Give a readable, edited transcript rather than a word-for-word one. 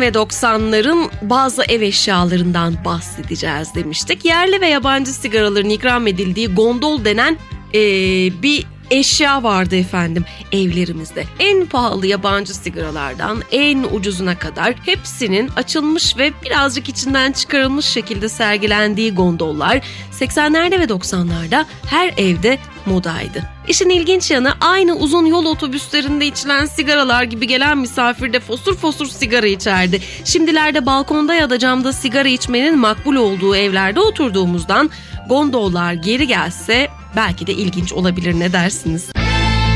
ve 90'ların bazı ev eşyalarından bahsedeceğiz demiştik. Yerli ve yabancı sigaraların ikram edildiği gondol denen bir eşya vardı efendim evlerimizde. En pahalı yabancı sigaralardan en ucuzuna kadar hepsinin açılmış ve birazcık içinden çıkarılmış şekilde sergilendiği gondollar 80'lerde ve 90'larda her evde modaydı. İşin ilginç yanı aynı uzun yol otobüslerinde içilen sigaralar gibi gelen misafir de fosur fosur sigara içerdi. Şimdilerde balkonda ya da camda sigara içmenin makbul olduğu evlerde oturduğumuzdan gondollar geri gelse belki de ilginç olabilir, ne dersiniz?